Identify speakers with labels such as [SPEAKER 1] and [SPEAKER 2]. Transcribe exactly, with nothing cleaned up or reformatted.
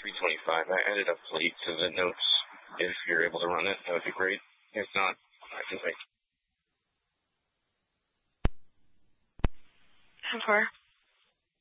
[SPEAKER 1] three twenty-five. I ended up late to the notes. If you're able to run it, that would be great. If not, I can wait.
[SPEAKER 2] How far?